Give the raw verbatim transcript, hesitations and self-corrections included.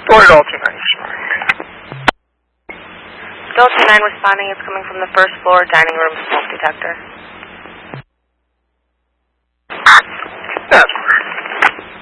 Stored all two nine responding. Still two nine responding. It's coming from the first floor dining room smoke detector.